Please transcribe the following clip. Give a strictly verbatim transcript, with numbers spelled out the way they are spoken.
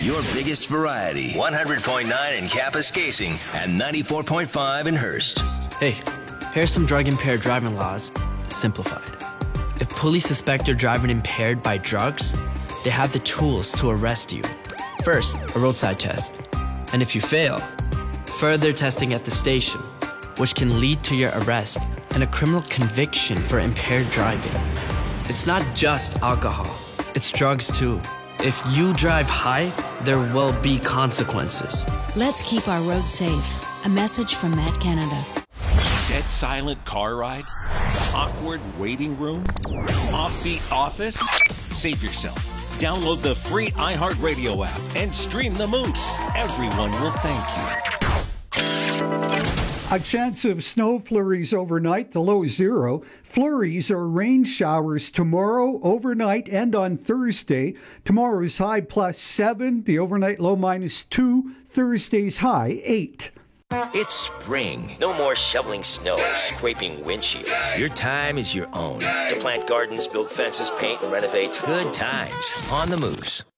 Your biggest variety. one hundred point nine in Kapuskasing and ninety-four point five in Hearst. Hey, here's some drug-impaired driving laws, simplified. If police suspect you're driving impaired by drugs, they have the tools to arrest you. First, a roadside test. And if you fail, further testing at the station, which can lead to your arrest and a criminal conviction for impaired driving. It's not just alcohol, it's drugs too. If you drive high, there will be consequences. Let's keep our roads safe. A message from Matt Canada. Dead silent car ride? Awkward waiting room? Offbeat office? Save yourself. Download the free iHeartRadio app and stream the Moose. Everyone will thank you. A chance of snow flurries overnight, the low is zero. Flurries or rain showers tomorrow, overnight, and on Thursday. Tomorrow's high plus seven, the overnight low minus two, Thursday's high eight. It's spring. No more shoveling snow, scraping windshields. Your time is your own. To plant gardens, build fences, paint, and renovate. Good times on the Moose.